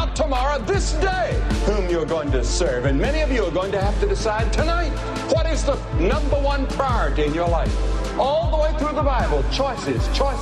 not tomorrow, this day, whom you're going to serve. And many of you are going to have to decide tonight, what is the number one priority in your life? All the way through the Bible, choices, choices.